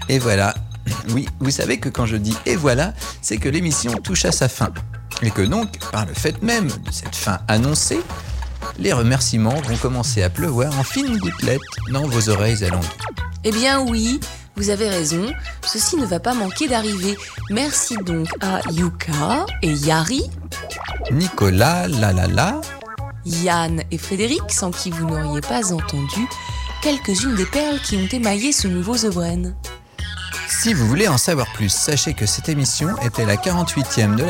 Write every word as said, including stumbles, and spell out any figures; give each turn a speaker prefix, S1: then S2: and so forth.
S1: Et voilà. Oui, vous savez que quand je dis « et voilà », c'est que l'émission touche à sa fin. Et que donc, par le fait même de cette fin annoncée, les remerciements vont commencer à pleuvoir en fines gouttelettes dans vos oreilles alentours.
S2: Eh bien oui, vous avez raison, ceci ne va pas manquer d'arriver. Merci donc à Yuka et Yari,
S1: Nicolas, la la la,
S2: Yann et Frédéric, sans qui vous n'auriez pas entendu quelques-unes des perles qui ont émaillé ce nouveau The Brain.
S1: Si vous voulez en savoir plus, sachez que cette émission était la quarante-huitième de